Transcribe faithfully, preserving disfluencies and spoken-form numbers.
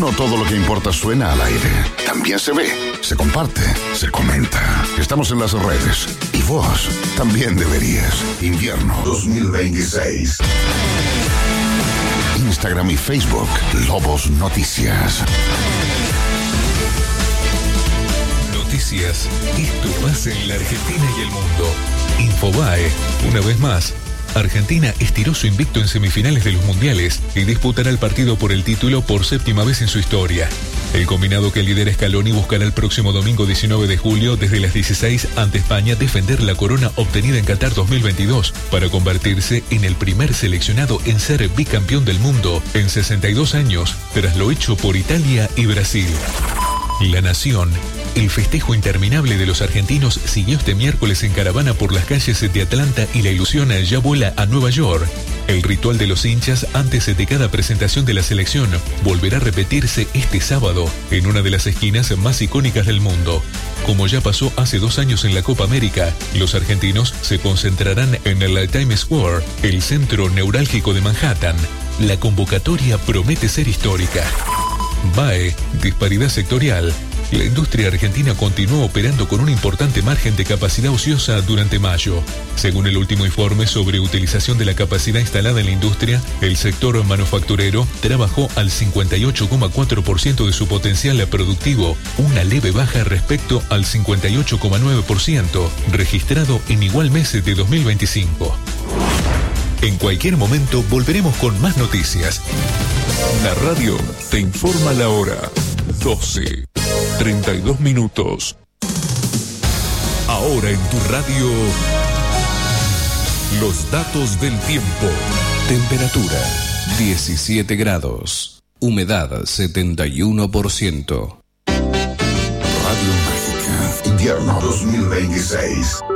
No todo lo que importa suena al aire. También se ve, se comparte, se comenta. Estamos en las redes. Y vos también deberías. Invierno dos mil veintiséis. Instagram y Facebook, Lobos Noticias. Noticias. Esto pasa en la Argentina y el mundo. Infobae, una vez más. Argentina estiró su invicto en semifinales de los mundiales y disputará el partido por el título por séptima vez en su historia. El combinado que lidera Scaloni buscará el próximo domingo diecinueve de julio desde las dieciséis ante España defender la corona obtenida en Qatar dos mil veintidós para convertirse en el primer seleccionado en ser bicampeón del mundo en sesenta y dos años tras lo hecho por Italia y Brasil. La Nación. El festejo interminable de los argentinos siguió este miércoles en caravana por las calles de Atlanta y la ilusión ya vuela a Nueva York. El ritual de los hinchas antes de cada presentación de la selección volverá a repetirse este sábado en una de las esquinas más icónicas del mundo. Como ya pasó hace dos años en la Copa América, los argentinos se concentrarán en el Times Square, el centro neurálgico de Manhattan. La convocatoria promete ser histórica. B A E, disparidad sectorial. La industria argentina continuó operando con un importante margen de capacidad ociosa durante mayo. Según el último informe sobre utilización de la capacidad instalada en la industria, el sector manufacturero trabajó al cincuenta y ocho coma cuatro por ciento de su potencial productivo, una leve baja respecto al cincuenta y ocho coma nueve por ciento registrado en igual mes de dos mil veinticinco. En cualquier momento volveremos con más noticias. La radio te informa la hora. doce, treinta y dos minutos. Ahora en tu radio, los datos del tiempo. Temperatura, diecisiete grados. Humedad, setenta y uno por ciento. Radio Mágica, invierno dos mil veintiséis.